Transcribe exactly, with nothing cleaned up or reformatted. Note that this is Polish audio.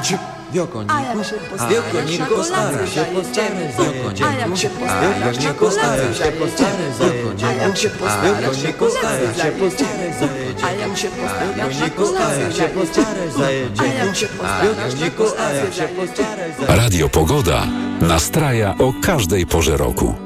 się Wiokoniku, A jak się postarasz, wiokoniku, na stara kolację się zajdziemy. postara, A jak się postarasz, na wiokoniku, kolację stara się postara, zajdziemy. A jak się postarasz, na wiokoniku, kolację stara się postara, zajdziemy. A jak się postarasz, na wiokoniku, kolację stara się postara, zajdziemy. A jak się postarasz, na wiokoniku, stara kolację się zajdziemy. postara, Radio Pogoda nastraja o każdej porze roku.